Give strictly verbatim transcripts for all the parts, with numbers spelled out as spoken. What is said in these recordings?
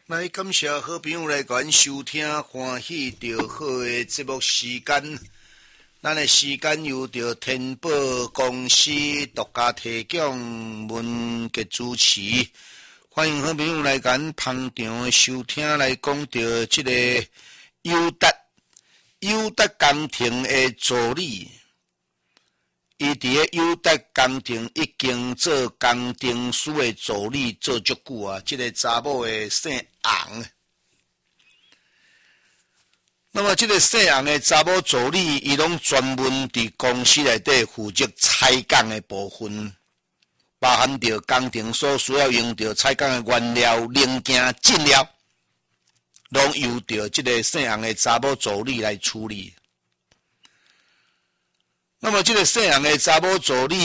来感谢好朋友来甲阮收听，欢喜着好诶节目时间。咱诶时间由着天宝公司独家提供，文杰主持。欢迎好朋友来甲阮捧场收听，来讲着即个友达友达工程诶助理。伊伫咧友达工程已经做工程师诶助理做足久啊！即、这个查某诶姓洪，那么即个姓洪诶查某助理，伊拢专门伫公司内底负责采工诶部分，包含着工程所需要用着采工诶原料、零件、进料，拢由着即个姓洪诶查某助理来处理。那么，这个姓洪的查某助理，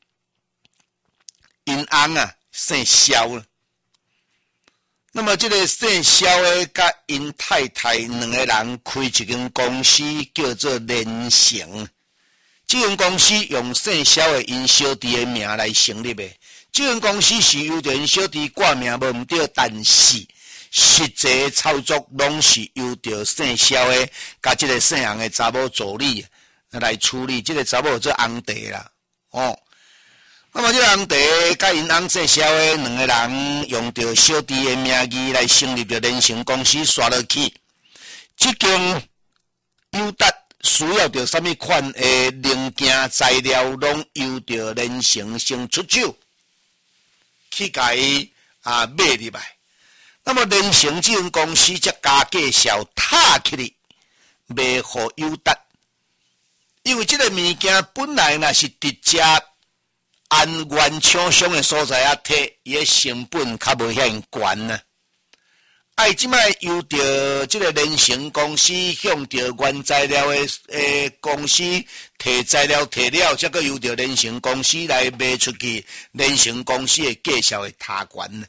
因翁啊姓肖了。那么，这个姓肖的甲因太太两个人开一间公司，叫做联成。这间公司用姓肖的因小弟的名来成立的。这间公司是由着因小弟挂名无毋对，但是实际操作拢是由着姓肖的甲这个姓洪的查某助理来处理。这个查某做红茶啦，哦。那么这个红茶甲因翁姓肖的两个人用着小弟的名义来成立着联成公司，刷落去。这间友达需要着什么款的零件材料，拢由着联成先出手去甲伊啊买入来。那么联成这间公司才加介绍踏起哩，卖互友达。因为这个物件本来若是直接按原厂商的所在啊摕，伊的成本较无遐悬呐。啊，即摆由着这个联成公司向着原材料的诶公司摕材料摕了，则个由着联成公司来卖出去，联成公司的介绍会他悬呐。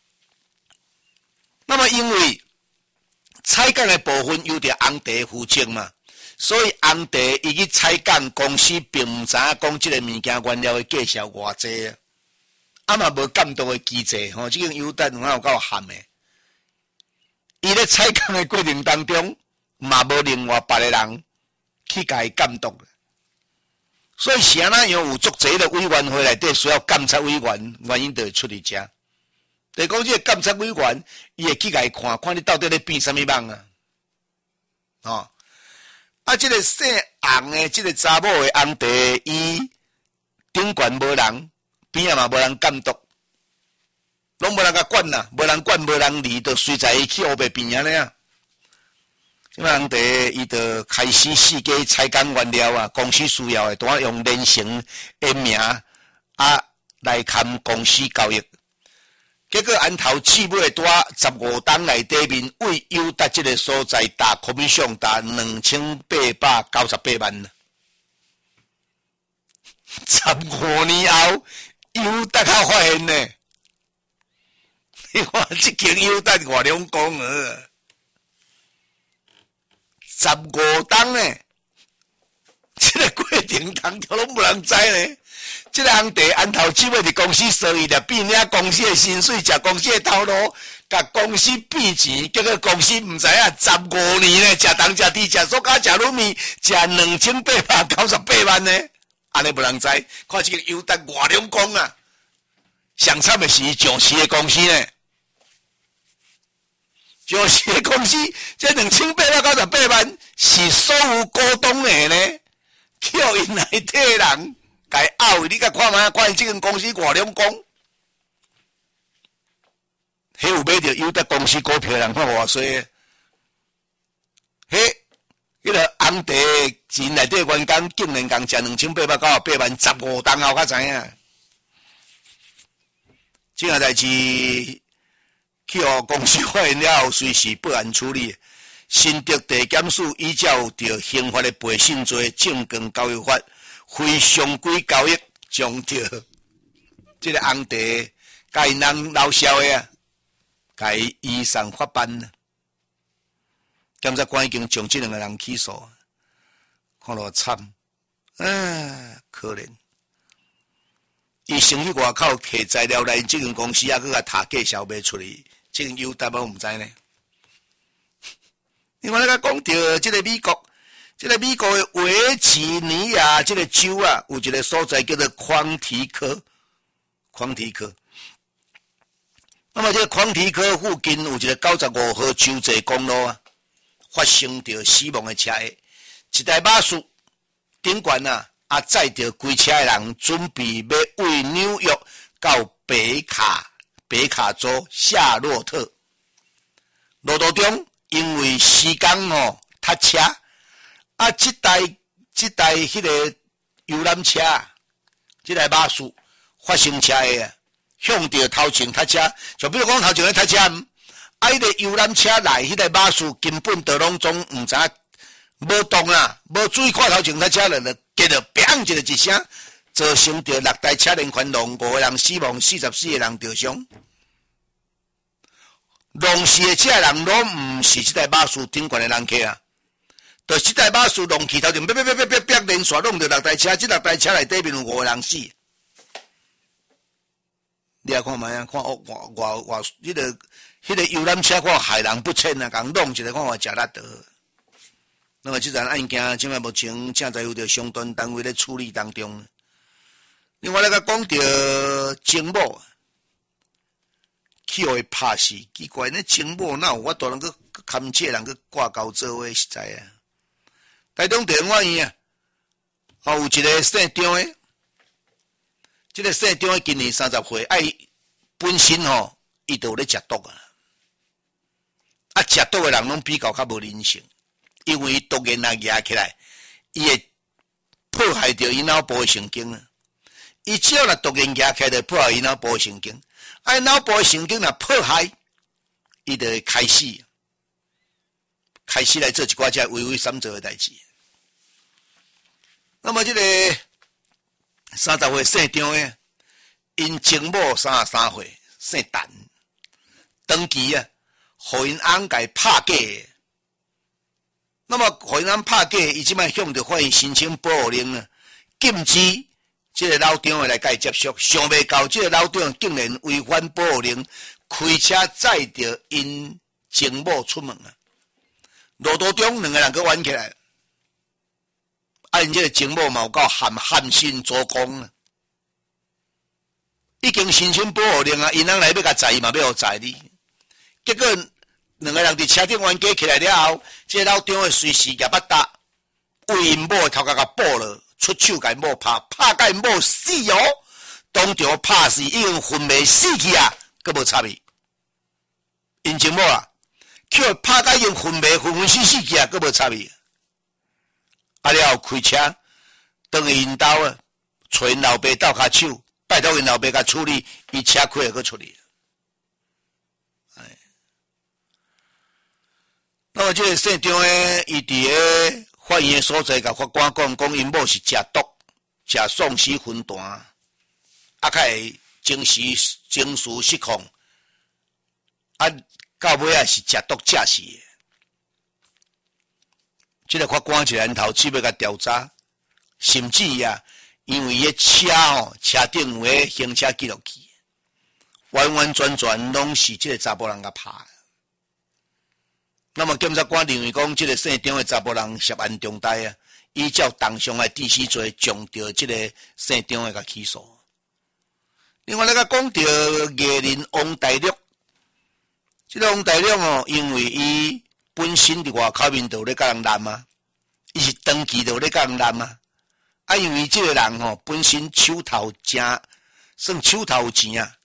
那么因为采购的部分由着红茶负责嘛。所以红茶伊去采购公司，并毋知影讲即个物件原料的介绍偌济啊，啊嘛无监督的机制吼，即个友达有有够含的。伊咧采购的过程当中，嘛无另外别个人去甲伊监督。所以是安怎样有足侪的委员会内底需要监察委员，原因就会出伫遮。就是讲即个监察委员，伊会去甲伊看，看你到底咧变啥物梦啊，哦。啊，这个姓洪的，这个查某的红茶，伊顶悬无人，边仔嘛无人监督，拢无人甲管啦，无人管，无人理，就随在伊去黑白边啊咧啊。即摆红茶，伊就开始四界采工原料啊，公司需要的，当用联成的名啊来砍公司交易。结果安头起尾带十五档内底面，为友达这个所在打可比上达两千八百九十八万。十五年后，友达较发现呢，你看这间友达外两公啊，十五档呢，这个过程当中拢无人知呢。这个红茶安头起尾伫公司收益了，变领公司的薪水，食公司的头路，甲公司变钱，结果公司毋知影十五年呢，食东食地食塑胶食卤面，食两千八百九十八万呢，安尼无人知。看这个友达外两公啊，上惨的是上市的公司呢，上市的公司这两千八百九十八万是所有股东的呢，叫因内底人。该拗你甲看卖看伊即间公司外两公，迄有买着友达公司股票人看偌济，迄迄个红茶钱内底员工竟然共食两千八百九十八万，十五档后才知影，即个代志去互公司发现了后，随时不按处理。新竹地检署依照着刑法的背信罪、证券交易法。非常规交易，将着这个红茶，甲因人老少的啊，甲伊移送法办了。检察官已经将这两个人起诉，看落惨，啊，可怜。伊先去外口摕材料来，这间公司啊，佮甲塔介绍卖出去， 这个优台湾唔知呢。另外咧，讲到这个美国，这个美国的维吉尼亚这个州啊，有一个所在叫做匡提科，匡提科。那么这个匡提科附近有一个九十五号州际公路啊，发生着死亡的车祸，一台巴士顶悬啊，啊载着规车的人，准备要为纽约到北卡北卡州夏洛特。路途中因为时间吼塞车，啊，这台这台迄个游览车，这台巴士发生车祸啊。向着头前塞车，就比如讲头前咧塞车，啊，迄个游览车内迄台巴士根本就拢总毋知无动啦，无注意看头前塞车了，就接着砰一个一声，造成着六台车连环弄五个人死亡，四十四个人受伤。弄死的这个人拢毋是这台巴士顶悬的人客啊，就是这台巴士弄去头前，啪啪啪啪啪啪连续弄着六台车，这六台车内底面有五个人死。你也看卖啊，看哦，外外外，迄个迄个游览车看害人不浅啊，共弄一个看话食力得。那么这桩案件，现在目前正在有着相关单位咧处理当中。另外咧，甲讲着情某，去互伊拍死，奇怪呢，情某哪有我都能够牵切人去挂钩做伙实在啊。台中地方院啊，哦有一个姓张诶。这个姓张今年三十岁，哎，本身吼、哦，伊就有咧食毒啊，啊，食毒的人拢比较较无人性，因为毒瘾啊压起来，伊会破坏着伊脑部的神经啊。伊只要若毒瘾压起来，就破坏伊脑部的神经，啊，脑部的神经若破坏，伊就会开始，开始来做一寡遮畏畏三做的代志。那么这个。三十岁姓张的，因情某三十三岁姓陈，当期啊，互因翁家拍假。那么互因翁拍假，伊即摆向着法院申请保护令啊，禁止这个老张的来甲伊接触。想袂到这个老张竟然违反保护令，开车载着因情某出门啊。路途中两个人佮冤起来。啊！因这个情某嘛有够含含辛做工啊，已经申请保护令啊，因翁来要甲载伊嘛，要互载你。结果两个人伫车顶冤家起来了后，这个老张诶随时夹巴搭，为因某头壳甲补了，出手甲因某拍，拍甲因某死哦，当场拍死，已经昏迷死去啊，佫无插伊。因情某啊，叫拍甲已经昏迷昏昏死死去啊，佫无插伊。啊了后开车，当因兜啊，找因老爸斗骹手，拜托因老爸甲处理，伊车开会阁处理。哎，那么这个姓张诶，伊伫个法院所在，甲法官讲，讲因某是食毒，食丧尸魂弹，啊，较会精神情绪失控，啊，到尾啊是食毒致死的。这个法官一年头只要甲调查，甚至啊，因为伊车吼车顶有迄行车记录器，完完全全拢是这个查甫人甲拍的。那么检察官认为讲，这个姓张的查甫人涉案重大啊，依照当上的致死罪，将着这个姓张的甲起诉。另外，来甲讲到艺人王大陆，这个王大陆哦，因为伊本身伫外口面就咧甲人烂啊，伊是长期就咧甲人烂啊。啊，因为这个人吼、哦、本身手头正算手头有钱啊，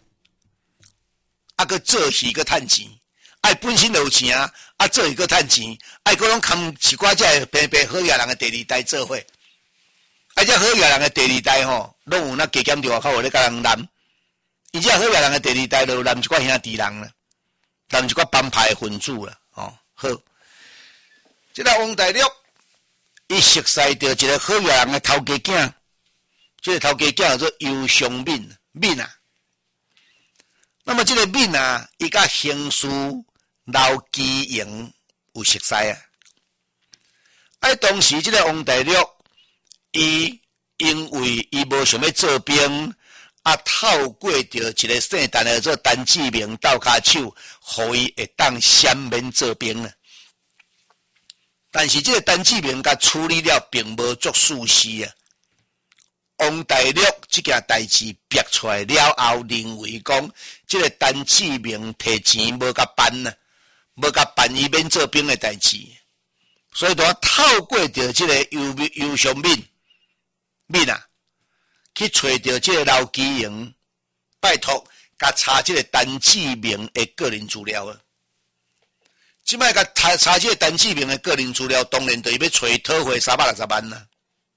啊个做戏个趁钱，啊本身就有钱啊，啊做戏个趁钱，啊个拢牵一寡只平平好野人的第二代做伙，啊这好野人的第二代吼，拢有那加减伫外口有咧甲人烂，伊这好野人的第二代就烂一寡兄弟人啦，烂一寡帮派分子啦。哦，好，这个王大陆，伊熟悉到一个好野人的头家囝，这个头家囝叫做尤尚敏，敏啊。那么这个敏啊，伊甲刑事刘基营有熟悉啊。啊，当时这个王大陆，伊因为伊无想要做兵， 啊，透过着一个姓陈的做陈志明斗骹手，互伊会当闪免做兵啊。但是这个陈志明甲处理了，并无作事实啊。王大陆这件代志逼出来了后，认为讲这个陈志明摕钱无甲办啊，无甲办伊免做兵的代志，所以说透过着这个尤尤尚敏敏啊，去找着这个刘基营，拜托甲查这个陈志明的个人资料啊。即摆甲查查这个陈志明的个人资料，当然就是要找讨回三百六十万啦。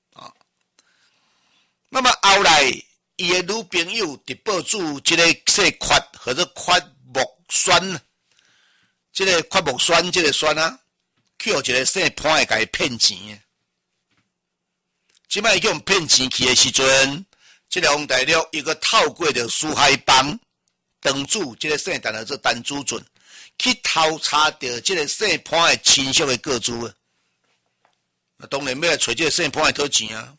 那么后来，伊的女朋友伫报纸这个说缺或者缺木栓，这个缺木栓这个栓啊，去互一个姓潘的甲伊骗钱。即摆伊叫人骗钱去的时阵，这个王大陆伊个透过着苏海帮堂主，这个姓陈的做陈主准，去偷查着这个姓潘的亲属的个资啊。那当然要来找这个姓潘的讨钱啊。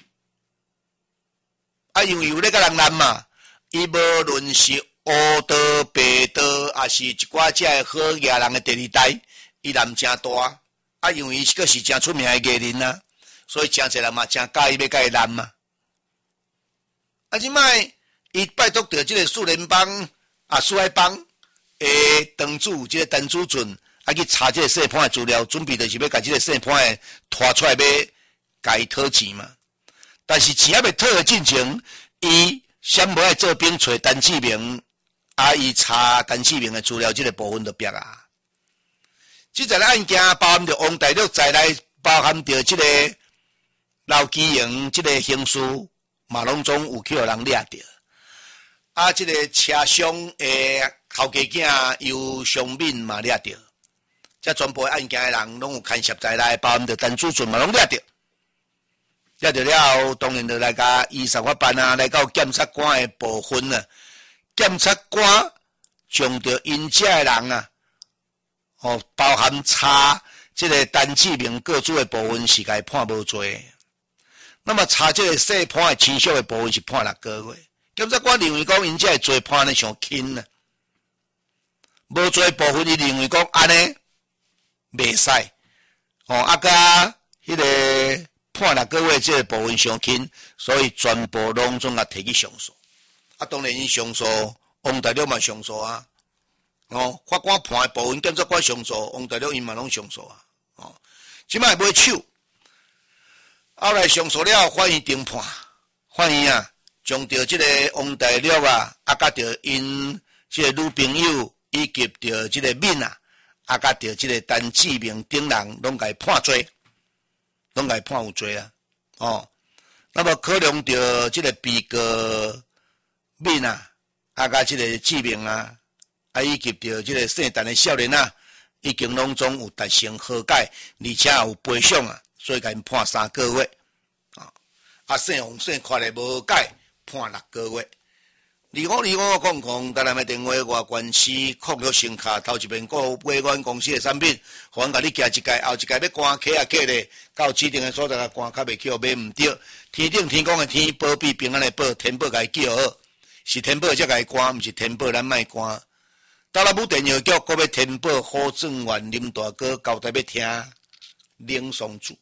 啊，因为有咧甲人难嘛，伊无论是黑道、白道，还是一寡遮个好野人的第二代，伊人真大。啊，因为伊个是真出名的艺人啊，所以真侪人嘛真介意要甲伊难嘛。啊，即摆伊拜托着即个四联帮啊、苏海帮诶堂主，即、这个陈主准，啊去查即个姓潘的资料，准备就是要甲即个姓潘的拖出来要甲伊讨钱嘛。但是钱还未讨的进前，伊先无爱做兵找陈志明，啊，伊查陈志明的资料，这个部分就逼啊。这个案件包含着王大陆在内，包含着这个刘基营，这个刑事马龙总有去互人掠着，啊，这个车厢诶头家囝由尚敏嘛掠着，这全部案件的人拢有牵涉在内，包含着陈主准嘛拢掠着。了着了后，当然就来甲依司法办啊，来到检察官的部分啊。检察官将着因遮的人啊，哦，包含查这个陈志明个资的部分是该判无罪。那么查这个细判的亲属的部分是判六个月。检察官认为讲因遮的罪判呢上轻啊，无罪部分伊认为讲安尼袂使，哦，啊甲迄个。判六个月，这个部分上轻，所以全部拢总甲提去上诉。啊，当然伊上诉，王大陆嘛上诉啊。哦，法官判的部分，检察官上诉，王大陆伊嘛拢上诉啊。哦，即摆买手，后来上诉了，法院定判，法院啊，将着即个王大陆啊，啊，甲着因即个女朋友以及着即个敏啊，啊，甲着即个陈志明等人，拢甲伊判罪。拢来判有罪啊！哦，那么可能着这个被告敏啊，啊，甲这个志明啊，啊，以及着这个姓陈的少年啊，已经拢总有达成和解，而且有赔偿啊，所以甲因判三个月啊。啊，姓王姓缺的无解，判六个月。二五二五讲讲，台南的电话外官司，确约成卡头一遍购买阮公司的产品，互阮甲你寄一届，后一届要关卡啊卡咧，到指定的所在甲关卡袂去，买毋着。天顶天公的天，保庇平安的保，天保甲伊叫好，是天保才甲伊关，毋是天保咱莫关。到了武电药局，搁要天保好正元林大哥交代要听冷爽主。